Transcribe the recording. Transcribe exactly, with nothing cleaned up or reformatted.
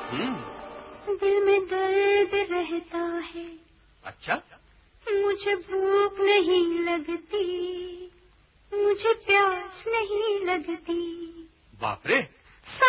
हम्म। दिल में दर्द रहता है। अच्छा? मुझे भूख नहीं लगती, मुझे प्यास नहीं लगती। बाप रे।